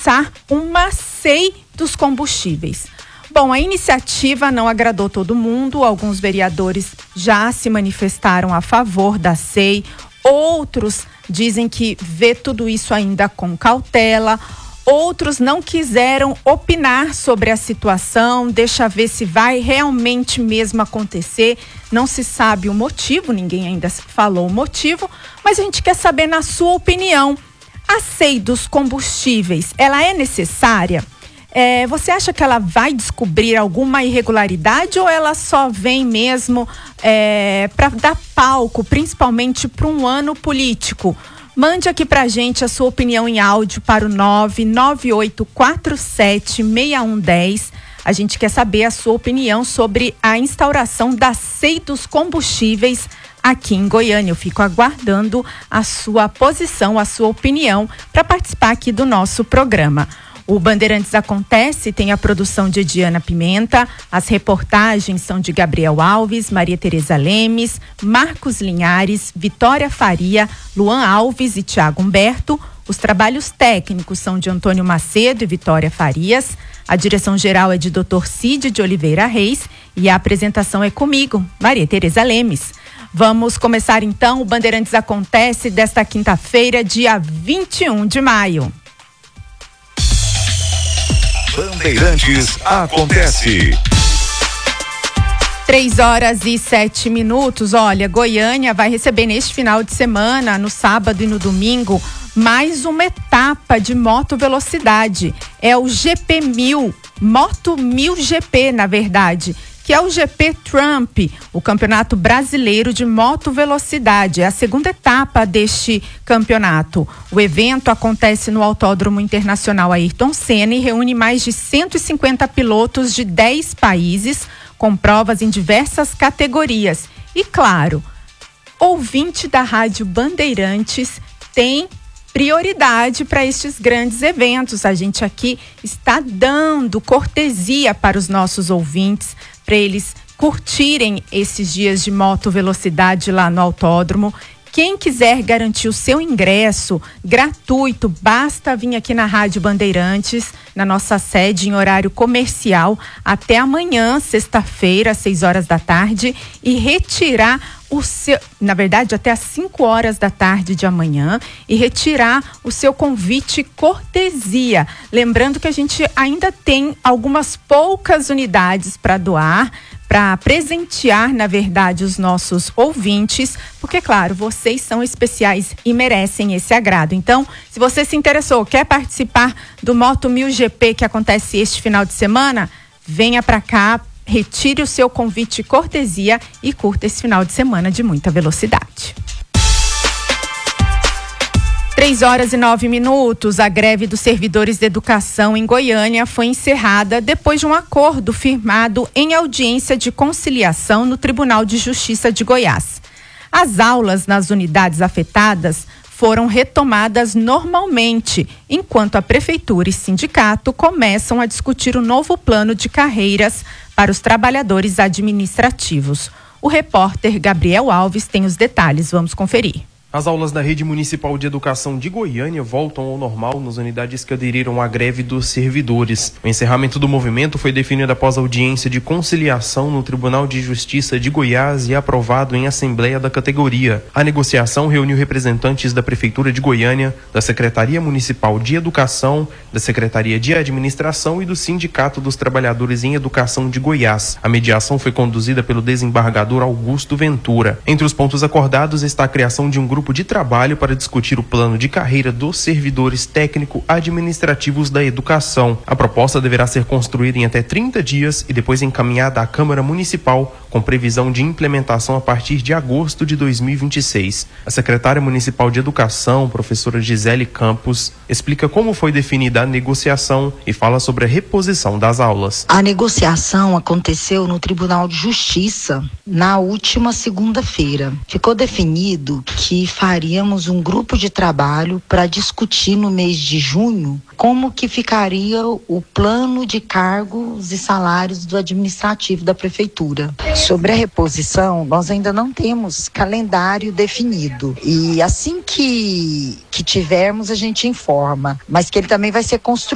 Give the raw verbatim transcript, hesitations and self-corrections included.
lançar uma C E I dos combustíveis. Bom, a iniciativa não agradou todo mundo, alguns vereadores já se manifestaram a favor da C E I, outros dizem que vê tudo isso ainda com cautela, outros não quiseram opinar sobre a situação, deixa ver se vai realmente mesmo acontecer, não se sabe o motivo, ninguém ainda falou o motivo, mas a gente quer saber na sua opinião, a C E I dos combustíveis, ela é necessária? É, você acha que ela vai descobrir alguma irregularidade ou ela só vem mesmo é, para dar palco, principalmente para um ano político? Mande aqui pra gente a sua opinião em áudio para o nove nove oito quatro sete seis um um zero. A gente quer saber a sua opinião sobre a instauração da C E I dos combustíveis aqui em Goiânia. Eu fico aguardando a sua posição, a sua opinião para participar aqui do nosso programa. O Bandeirantes Acontece tem a produção de Ediana Pimenta, as reportagens são de Gabriel Alves, Maria Tereza Lemes, Marcos Linhares, Vitória Faria, Luan Alves e Tiago Humberto. Os trabalhos técnicos são de Antônio Macedo e Vitória Farias. A direção geral é de doutor Cid de Oliveira Reis e a apresentação é comigo, Maria Tereza Lemes. Vamos começar então o Bandeirantes Acontece desta quinta-feira, dia vinte e um de maio. Bandeirantes Acontece. Três horas e sete minutos. Olha, Goiânia vai receber neste final de semana, no sábado e no domingo, mais uma etapa de moto velocidade. É o G P mil, Moto mil G P, na verdade, que é o G P Trump, o Campeonato Brasileiro de Moto Velocidade. É a segunda etapa deste campeonato. O evento acontece no Autódromo Internacional Ayrton Senna e reúne mais de cento e cinquenta pilotos de dez países, com provas em diversas categorias. E claro, ouvinte da Rádio Bandeirantes tem prioridade para estes grandes eventos. A gente aqui está dando cortesia para os nossos ouvintes, para eles curtirem esses dias de moto velocidade lá no autódromo. Quem quiser garantir o seu ingresso gratuito, basta vir aqui na Rádio Bandeirantes, na nossa sede em horário comercial, até amanhã, sexta-feira, às seis horas da tarde, e retirar o seu, na verdade, até às cinco horas da tarde de amanhã, e retirar o seu convite cortesia. Lembrando que a gente ainda tem algumas poucas unidades para doar, para presentear, na verdade, os nossos ouvintes, porque, claro, vocês são especiais e merecem esse agrado. Então, se você se interessou, quer participar do Moto mil G P que acontece este final de semana, venha para cá, retire o seu convite cortesia e curta esse final de semana de muita velocidade. Três horas e nove minutos, a greve dos servidores de educação em Goiânia foi encerrada depois de um acordo firmado em audiência de conciliação no Tribunal de Justiça de Goiás. As aulas nas unidades afetadas foram retomadas normalmente, enquanto a prefeitura e sindicato começam a discutir o novo plano de carreiras para os trabalhadores administrativos. O repórter Gabriel Alves tem os detalhes, vamos conferir. As aulas da Rede Municipal de Educação de Goiânia voltam ao normal nas unidades que aderiram à greve dos servidores. O encerramento do movimento foi definido após audiência de conciliação no Tribunal de Justiça de Goiás e aprovado em assembleia da categoria. A negociação reuniu representantes da Prefeitura de Goiânia, da Secretaria Municipal de Educação, da Secretaria de Administração e do Sindicato dos Trabalhadores em Educação de Goiás. A mediação foi conduzida pelo desembargador Augusto Ventura. Entre os pontos acordados está a criação de um grupo de trabalho para discutir o plano de carreira dos servidores técnico-administrativos da educação. A proposta deverá ser construída em até trinta dias e depois encaminhada à Câmara Municipal, com previsão de implementação a partir de agosto de dois mil e vinte e seis. A secretária municipal de Educação, professora Gisele Campos, explica como foi definida a negociação e fala sobre a reposição das aulas. A negociação aconteceu no Tribunal de Justiça na última segunda-feira. Ficou definido que faríamos um grupo de trabalho para discutir no mês de junho como que ficaria o plano de cargos e salários do administrativo da prefeitura. Sobre a reposição, nós ainda não temos calendário definido e assim que, que tivermos a gente informa, mas que ele também vai ser construído